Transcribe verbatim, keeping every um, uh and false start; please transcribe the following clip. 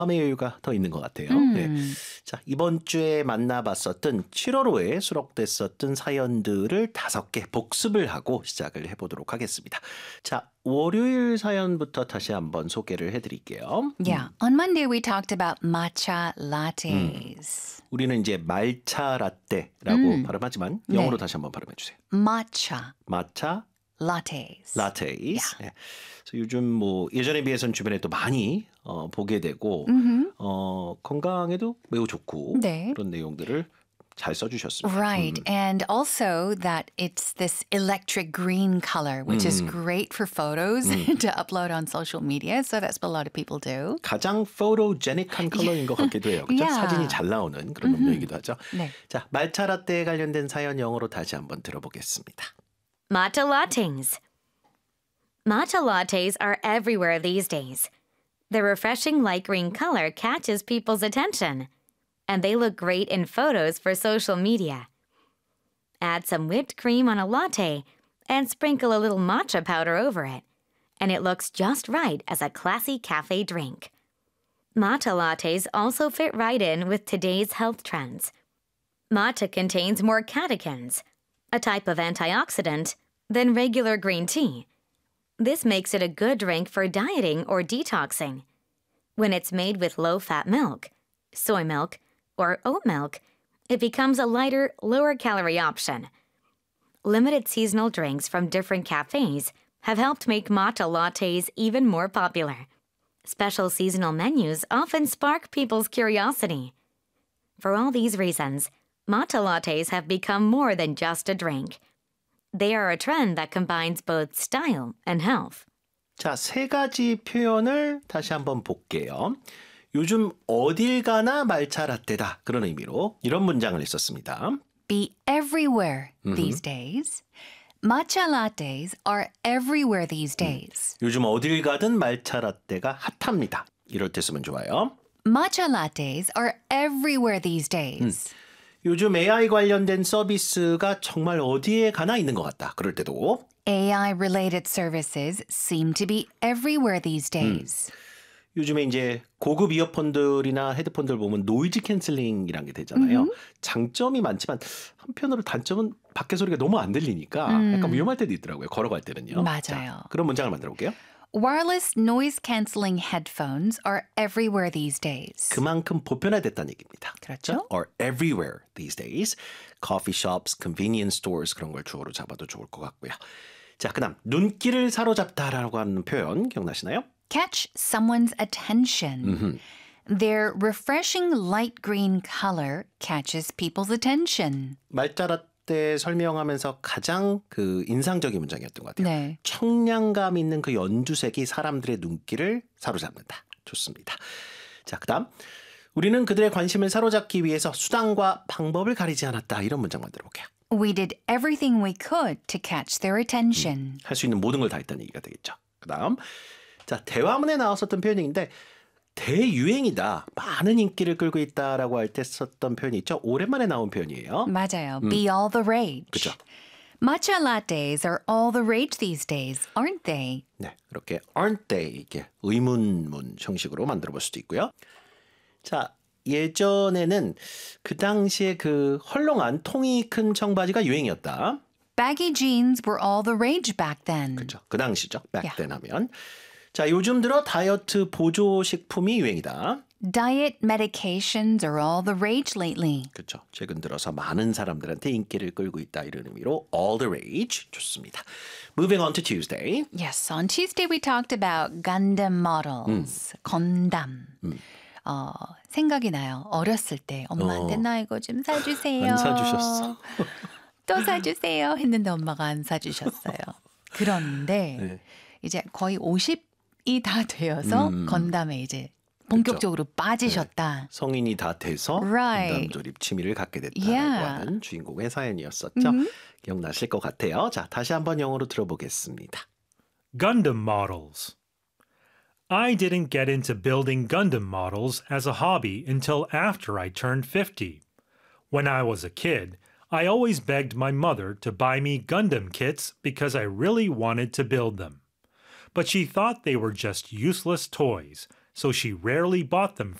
마음의 여유가 더 있는 것 같아요. 음. 네. 자, 이번 주에 만나봤었던 칠월호에 수록됐었던 사연들을 다섯 개 복습을 하고 시작을 해보도록 하겠습니다. 자, 월요일 사연부터 다시 한번 소개를 해드릴게요. Yeah. On Monday, we talked about matcha lattes. 우리는 이제 말차 라떼라고 음. 발음하지만 영어로 네. 다시 한번 발음해주세요. Matcha 마차 lattes. 라테이스. 네. 그래서 요즘 뭐 예전에 비해서는 주변에 또 많이 어, 보게 되고 Mhm. 어, 건강에도 매우 좋고 네. 그런 내용들을 잘 써주셨습니다. Right. 음. And also that it's this electric green color, which is 음. great for photos to upload on social media. So that's what a lot of people do. 가장 포토제닉한 컬러인 것 같기도 해요. 그렇죠? Yeah. 사진이 잘 나오는 그런 음료이기도 하죠. 네. 자, 말차 라떼에 관련된 사연 영어로 다시 한번 들어보겠습니다. Matcha lattes. Matcha lattes are everywhere these days. The refreshing light green color catches people's attention, and they look great in photos for social media. Add some whipped cream on a latte and sprinkle a little matcha powder over it, and it looks just right as a classy cafe drink. Matcha lattes also fit right in with today's health trends. Matcha contains more catechins, a type of antioxidant, than regular green tea. This makes it a good drink for dieting or detoxing. When it's made with low-fat milk, soy milk, or oat milk, it becomes a lighter, lower-calorie option. Limited seasonal drinks from different cafes have helped make matcha lattes even more popular. Special seasonal menus often spark people's curiosity. For all these reasons, matcha lattes have become more than just a drink. They are a trend that combines both style and health. 자, 세 가지 표현을 다시 한번 볼게요. 요즘 어딜 가나 말차 라떼다. 그런 의미로 이런 문장을 썼습니다. Be everywhere these days. Matcha lattes are everywhere these days. 요즘 어딜 가든 말차 라떼가 핫합니다. 이럴 때 쓰면 좋아요. Matcha lattes are everywhere these days. 요즘 에이아이 관련된 서비스가 정말 어디에 가나 있는 것 같다. 그럴 때도 에이아이-related services seem to be everywhere these days. 요즘에 이제 고급 이어폰들이나 헤드폰들 보면 노이즈 캔슬링이라는 게 되잖아요. 장점이 많지만 한편으로 단점은 밖에 소리가 너무 안 들리니까 약간 위험할 때도 있더라고요. 걸어갈 때는요. 맞아요. 자, 그런 문장을 만들어 볼게요. Wireless noise-canceling headphones are everywhere these days. 그만큼 보편화됐다는 얘기입니다. 그렇죠. Or everywhere these days. Coffee shops, convenience stores 그런 걸 주어로 잡아도 좋을 것 같고요. 자, 그다음 눈길을 사로잡다라고 하는 표현 기억나시나요? Catch someone's attention. Their refreshing light green color catches people's attention. 말자라떼 설명하면서 가장 그 인상적인 문장이었던 것 같아요. 네. 청량감 있는 그 연두색이 사람들의 눈길을 사로잡는다. 좋습니다. 자, 그다음 우리는 그들의 관심을 사로잡기 위해서 수단과 방법을 가리지 않았다. 이런 문장 만들어 볼게요. We did everything we could to catch their attention. 할 수 있는 모든 걸 다 했다는 얘기가 되겠죠. 그다음 자, 대화문에 나왔었던 표현인데 대유행이다. 많은 인기를 끌고 있다라고 할 때 썼던 표현이 있죠. 오랜만에 나온 표현이에요. 맞아요. Be all the rage. 그죠. Matcha lattes are all the rage these days, aren't they? 네, 이렇게 aren't they 이게 의문문 형식으로 만들어 볼 수도 있고요. 자, 예전에는 그 당시에 그 헐렁한 통이 큰 청바지가 유행이었다. Baggy jeans were all the rage back then. 그렇죠. 그 당시죠. back Yeah. then 하면. 자, 요즘 들어 다이어트 보조식품이 유행이다. Diet medications are all the rage lately. 그렇죠. 최근 들어서 많은 사람들한테 인기를 끌고 있다 이런 의미로 all the rage 좋습니다. Moving on to Tuesday. Yes, on Tuesday we talked about Gundam models. 건담. 어, 생각이 나요. 어렸을 때 엄마한테 어. 나 이거 좀 사주세요. 안 사주셨어. 또 사주세요 했는데 엄마가 안 사주셨어요. 그런데 네. 이제 거의 오십이 다 되어서 음. 건담에 이제 본격적으로 빠지셨다. 성인이 다 돼서 Right. 건담 조립 취미를 갖게 됐다라고 Yeah. 하는 주인공의 사연이었었죠. 기억나실 것 같아요. 자, 다시 한번 영어로 들어보겠습니다. Gundam models. I didn't get into building Gundam models as a hobby until after I turned fifty. When I was a kid, I always begged my mother to buy me Gundam kits because I really wanted to build them. But she thought they were just useless toys, so she rarely bought them